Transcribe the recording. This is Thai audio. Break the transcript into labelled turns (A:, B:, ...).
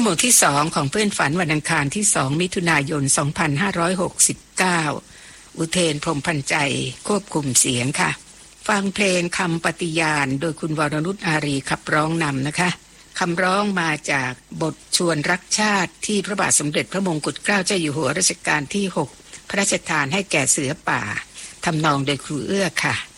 A: หมู่ที่2ของเพื่อนฝันวันอังคารที่2มิถุนายน2569อุเทนพรหมพันใจควบคุมเสียงค่ะฟังเพลงคำปฏิญาณโดยคุณวรนุชอารีขับร้องนำนะคะคำร้องมาจากบทชวนรักชาติที่พระบาทสมเด็จพระมงกุฎเกล้าเจ้าอยู่หัวรัชกาลที่6พระราชทานให้แก่เสือป่าทำนองโดยครูเอื้อค่ะ